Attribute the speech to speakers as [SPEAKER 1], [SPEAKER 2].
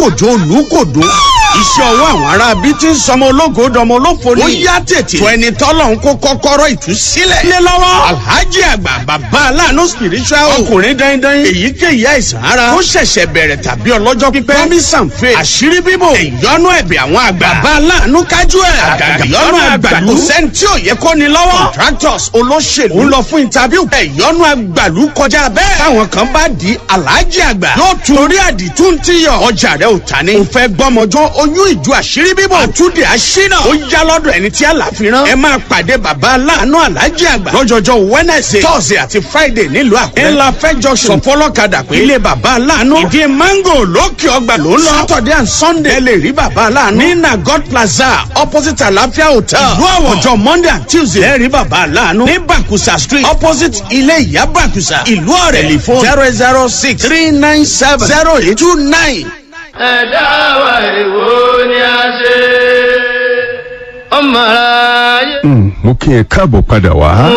[SPEAKER 1] kòjó olùkòdó iṣẹ́ ọwọ́ àwọn ará bí tí ń sọmọ ológo dọmọ olófo ni. ó yá tètè tó ẹni tọ́lọ̀ ń kó kọ́kọ́rọ́ ìtúsílẹ̀. lé lọ́wọ́ alhaji àgbà bàbá aláàánú spiritual ọkùnrin dandan èyíkéyìí àìsàn ara ó ṣẹ̀ṣẹ̀ bẹ̀rẹ̀ tàbí ọlọ́jọ́ pípẹ́ promise and faith àṣírí bíbò ìyọnu ẹ̀bẹ̀ àwọn àgbà bàbá aláàánú kájú ẹ̀ àgàgà ìyọnu àgbàlú kò sẹ́ni tí ò yẹ kó ni lọ́wọ́ contractors olóṣèlú ń lọ fún interview ìyọnu àgbàlú kọjá bẹ́ẹ̀ táwọn kan bá di alhaji àgbà yóò tún torí àdìtú ń tíyọ̀ ọjà rẹ̀ ò ta ni. ò fẹ́ gbọ́mọjọ́ oyún ìjọ àṣírí bíbò àtúndì àṣínà ó yá lọ́dọ̀ ẹni tí àlàfíran ẹ máa pàdé bàbá aláàánú alhaji àgbà lọ́jọ́jọ́ wednesday thursday àti friday nílùú àkúrẹ́ ńlá fẹ́ junction fọlọ́kadà pé ilé bàbá aláàánú ìdí mango lókè ọgbà ló ń lọ saturday and sunday ẹ lè rí bàbá aláàánú ní nagod plaza opposite àlàáfíà hotel ìlú àwọ̀ ọjọ́ monday and tuesday ẹ rí bàbá aláàánú ní bakusa street opposite ilé ìyá bakusa ìlú ọ̀rẹ́ telephone 006-397-0829.
[SPEAKER 2] ẹ̀dá wa èwo ni a ṣe ọmọ aráyé.
[SPEAKER 3] mo kí ẹ káàbọ̀ padà wá.